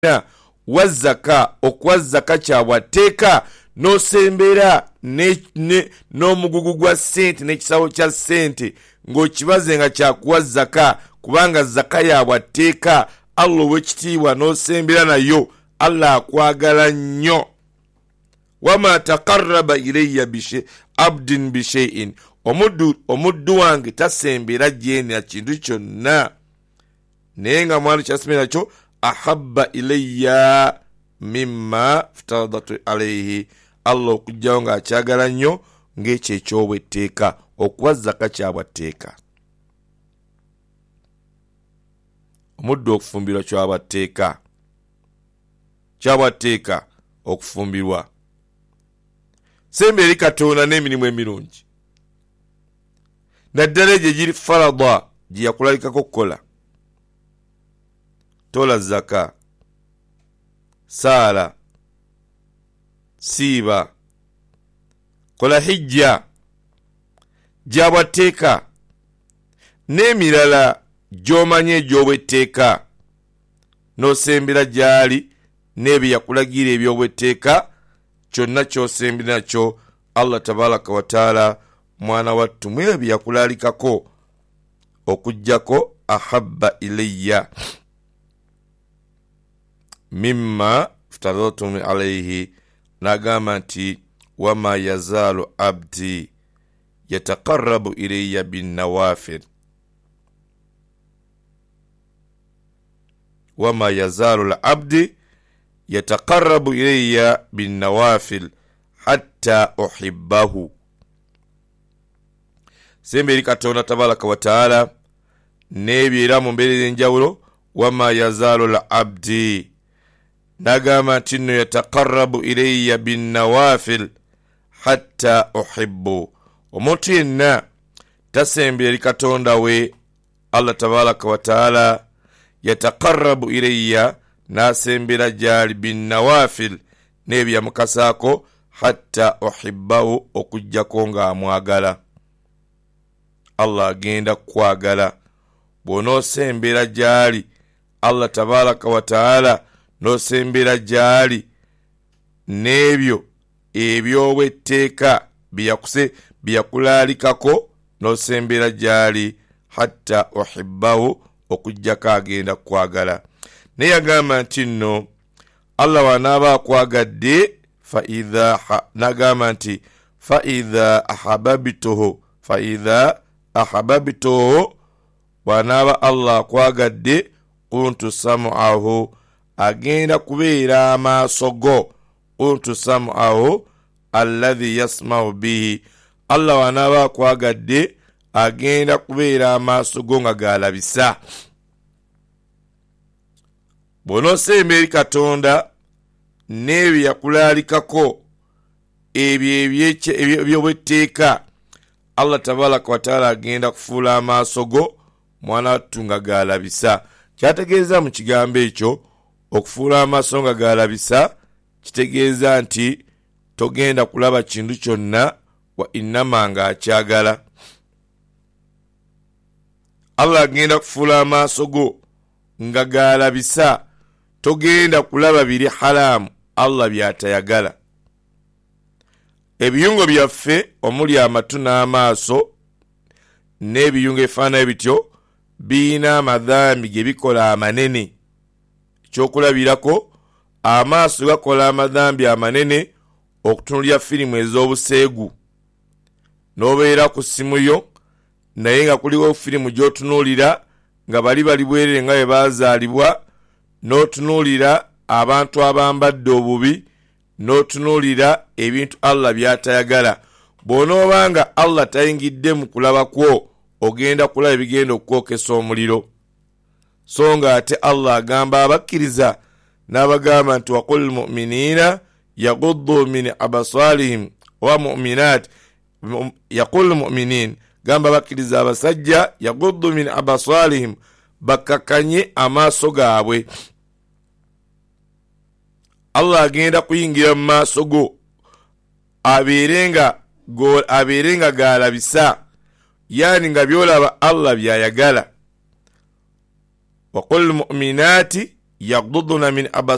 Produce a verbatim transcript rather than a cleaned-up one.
wazaka okwazaka kyabwateeka nosembera ne, ne n'omugugu gwa ssente n'ekisawo kya ssente ng'okibaze nga kyakuwa zaka kubanga zaka yabwateeka Allah ow'ekitiibwa nosembera nayo Allah akwagala nnyo. Wama taqarraba ilayya bishe abdin bishein omuddu omuddu wange tasembera gyeni na kintu kyonna naye nga mwana kyasembera kyo ahabba ilayya mimma ftaradatu alayhi Allah okujjawo nga akyagala nnyo ng'ekyo ekyobwetteeka okuwa zaka kyabwatteeka. Omuddu okufumbirwa kyabwatteeka kyabwatteeka okufumbirwa sembe eri Katonda n'emirimu emirungi naddala egyo giri farada gye yakulalikako okukola. Tola zaka, saala, siiba, kola hijja gyabwatteeka n'emirala gy'omanye egy'obwetteeka n'osembera gy'ali n'ebyo yakulagira eby'obwetteeka kyonna ky'osembera nakyo Allah tabaraka wa taala mwana wattu mu ebyo yakulalikako okujjako ahabba ilayya mimma ftaradtum alayhi n'agamba nti wama yazaalu abdi yataqarrabu ilayya binnawafil wama yazaalu labdi yataqarrabu ilayya binnawafil hatta uhibbahu. Sembe eri Katonda tabaraka wa taala n'ebyo era mu mbeera ez'enjawulo wama yazaalu labdi n'agamba nti nno yataqarrabu ilayya binnawafil hatta uhibbu. Omuntu yenna tasembera eri Katonda we Allah tabaraka wa taala yataqarrabu ilayya n'asembera gyali binnawafil n'ebyo yamukasaako hatta uhibbahu okujjako ng'amwagala. Allah agenda kukwagala bw'onoosembera gyali Allah tabaraka wa taala n'osembera gyali n'ebyo eby'obwetteeka byakuse byakulalikako n'osembera gyali hatta uhibbahu okujjako agenda kukwagala. Naye yagamba nti nno Allah wanaaba akwagadde faidha n'agamba nti faidha ahababituhu faidha ahababituhu wanaaba Allah akwagadde kuntu sam'ahu agenda kubeera amaaso go kuntu sam'ahu alladhi yasma'u bihi Allah wanaaba akwagadde agenda kubeera amaaso go nga galabisa. Bw'onoosembera eri Katonda n'ebyo yakulalikako ebyo eby'obwetteeka Allah tabaraka wa taala agenda kufuula amaaso go mwana wattu nga galabisa. Kyategeeza mu kigambo ekyo okufuula amaaso nga galabisa kitegeeza nti togenda kulaba kintu kyonna wa innama nga akyagala. Allah agenda kufuula amaaso go nga galabisa togenda kulaba biri haramu Allah byatayagala. Ebiyungo byaffe omuli amatu n'amaaso n'ebiyungo ebifaanana bityo biina amadhambi ge bikola amanene. Ekyokulabirako amaaso gakola amadhambi amanene okutunulya firimu ez'obuseegu n'obeera ku ssimu yo naye nga kuliwo firimu gy'otunuulira nga bali bali bwerere nga bwe baazaalibwa n'otunuulira abantu abambadde obubi n'otunuulira ebintu Allah byatayagala. Bw'onoobanga Allah tayingidde mu kulaba kwo ogenda kulaba ebigenda okukwokesa omuliro. So nga ate Allah agamba abakkiriza n'abagamba nti waqul mu'minina yaghuddu min abasarihim wa mu'minat yaqul mu'minin gamba abakkiriza abasajja yaghuddu min abasarihim bakakanye amaaso gaabwe. Allah agenda kuyingira mu maaso go abeerenga go abeerenga galabisa yani nga byolaba Allah byayagala. Waqul mu'minati yaghdudna min abas